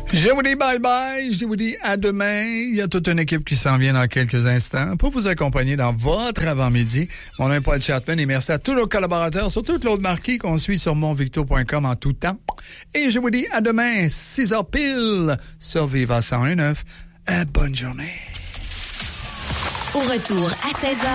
Je vous dis bye-bye, je vous dis à demain. Il y a toute une équipe qui s'en vient dans quelques instants pour vous accompagner dans votre avant-midi. Mon nom est Paul Chapman et merci à tous nos collaborateurs, surtout Claude Marquis qu'on suit sur monvicto.com en tout temps. Et je vous dis à demain, 6h pile, sur Viva 101.9. Bonne journée. Au retour à 16h.